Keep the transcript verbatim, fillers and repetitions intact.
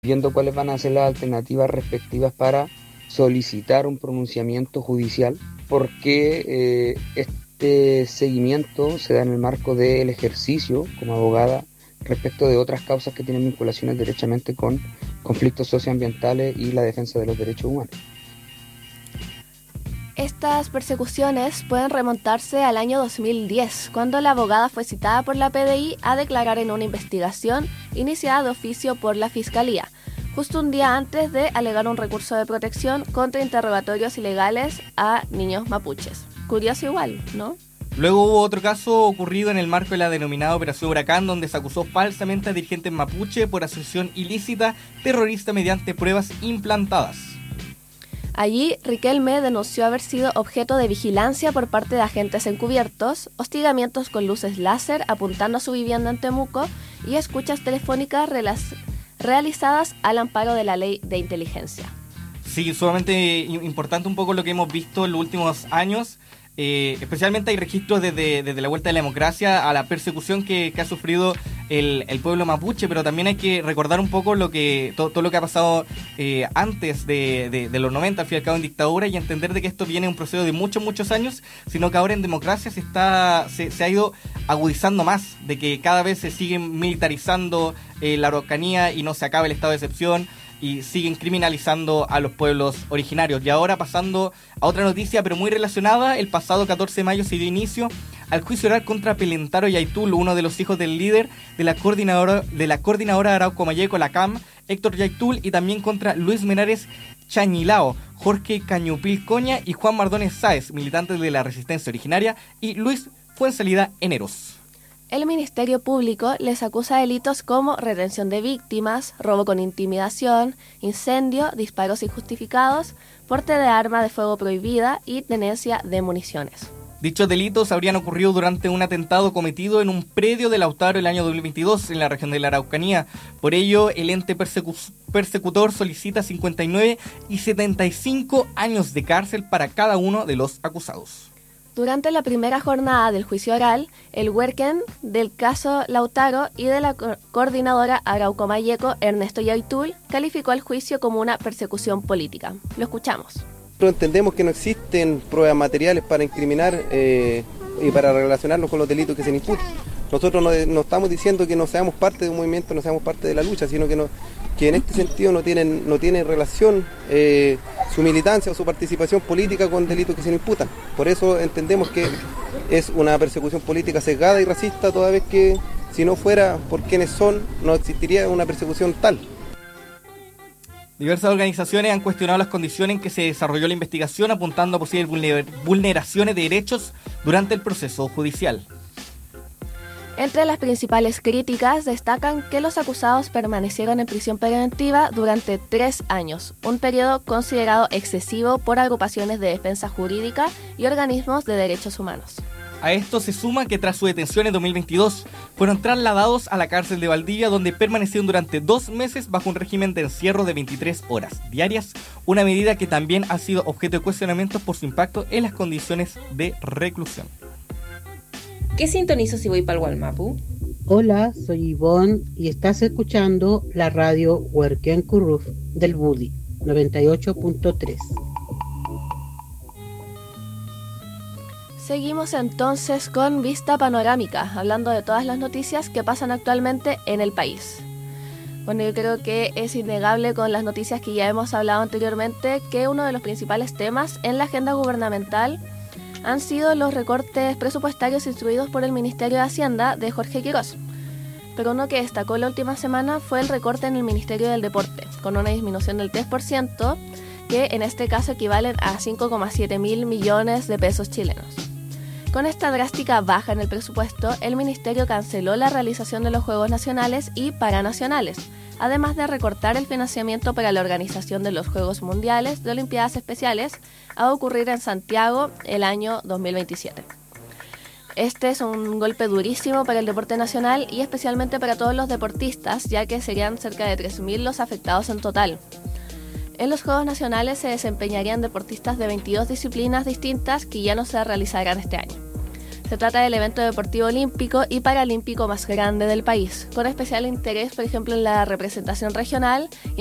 viendo cuáles van a ser las alternativas respectivas para solicitar un pronunciamiento judicial, porque eh, este seguimiento se da en el marco del ejercicio como abogada respecto de otras causas que tienen vinculaciones derechamente con conflictos socioambientales y la defensa de los derechos humanos. Estas persecuciones pueden remontarse al año dos mil diez, cuando la abogada fue citada por la P D I a declarar en una investigación iniciada de oficio por la Fiscalía, justo un día antes de alegar un recurso de protección contra interrogatorios ilegales a niños mapuches. Curioso igual, ¿no? Luego hubo otro caso ocurrido en el marco de la denominada Operación Huracán, donde se acusó falsamente a dirigentes mapuche por asociación ilícita terrorista mediante pruebas implantadas. Allí, Riquelme denunció haber sido objeto de vigilancia por parte de agentes encubiertos, hostigamientos con luces láser apuntando a su vivienda en Temuco y escuchas telefónicas relas- realizadas al amparo de la ley de inteligencia. Sí, sumamente importante un poco lo que hemos visto en los últimos años. Eh, especialmente hay registros desde, desde la vuelta de la democracia a la persecución que, que ha sufrido el, el pueblo mapuche, pero también hay que recordar un poco lo que todo, todo lo que ha pasado eh, antes de, de, de los noventa, al fin y al cabo en dictadura, y entender de que esto viene un proceso de muchos, muchos años, sino que ahora en democracia se está se, se ha ido agudizando más, de que cada vez se siguen militarizando eh, la Araucanía y no se acaba el estado de excepción, y siguen criminalizando a los pueblos originarios. Y ahora pasando a otra noticia, pero muy relacionada, el pasado catorce de mayo se dio inicio al juicio oral contra Pelentaro Yaitul, uno de los hijos del líder de la coordinadora de la coordinadora de Arauco Mayeco, la C A M, Héctor Yaitul, y también contra Luis Menares Chañilao, Jorge Cañupil Coña y Juan Mardones Sáez, militantes de la resistencia originaria, y Luis Fuenzalida Eneros. El Ministerio Público les acusa delitos como retención de víctimas, robo con intimidación, incendio, disparos injustificados, porte de arma de fuego prohibida y tenencia de municiones. Dichos delitos habrían ocurrido durante un atentado cometido en un predio de Lautaro el año dos mil veintidós en la región de la Araucanía. Por ello, el ente persecu- persecutor solicita cincuenta y nueve y setenta y cinco años de cárcel para cada uno de los acusados. Durante la primera jornada del juicio oral, el huerquen del caso Lautaro y de la co- coordinadora Arauco Mayeco, Ernesto Yaitul, calificó el juicio como una persecución política. Lo escuchamos. Nosotros entendemos que no existen pruebas materiales para incriminar eh, y para relacionarnos con los delitos que se nos imputan. Nosotros no, no estamos diciendo que no seamos parte de un movimiento, no seamos parte de la lucha, sino que, no, que en este sentido no tienen, no tiene relación eh, su militancia o su participación política con delitos que se nos imputan. Por eso entendemos que es una persecución política sesgada y racista, toda vez que si no fuera por quienes son, no existiría una persecución tal. Diversas organizaciones han cuestionado las condiciones en que se desarrolló la investigación, apuntando a posibles vulner- vulneraciones de derechos durante el proceso judicial. Entre las principales críticas destacan que los acusados permanecieron en prisión preventiva durante tres años, un periodo considerado excesivo por agrupaciones de defensa jurídica y organismos de derechos humanos. A esto se suma que tras su detención en dos mil veintidós fueron trasladados a la cárcel de Valdivia, donde permanecieron durante dos meses bajo un régimen de encierro de veintitrés horas diarias, una medida que también ha sido objeto de cuestionamientos por su impacto en las condiciones de reclusión. ¿Qué sintonizo si voy para el Gualmapu? Hola, soy Ivonne y estás escuchando la radio Huerquén Curruf del Budi, noventa y ocho punto tres. Seguimos entonces con Vista Panorámica, hablando de todas las noticias que pasan actualmente en el país. Bueno, yo creo que es innegable con las noticias que ya hemos hablado anteriormente que uno de los principales temas en la agenda gubernamental han sido los recortes presupuestarios instruidos por el Ministerio de Hacienda de Jorge Quirós. Pero uno que destacó la última semana fue el recorte en el Ministerio del Deporte, con una disminución del tres por ciento, que en este caso equivalen a cinco coma siete mil millones de pesos chilenos. Con esta drástica baja en el presupuesto, el Ministerio canceló la realización de los Juegos Nacionales y Paranacionales, además de recortar el financiamiento para la organización de los Juegos Mundiales de Olimpiadas Especiales a ocurrir en Santiago el año dos mil veintisiete. Este es un golpe durísimo para el deporte nacional y especialmente para todos los deportistas, ya que serían cerca de tres mil los afectados en total. En los Juegos Nacionales se desempeñarían deportistas de veintidós disciplinas distintas que ya no se realizarán este año. Se trata del evento deportivo olímpico y paralímpico más grande del país, con especial interés, por ejemplo, en la representación regional y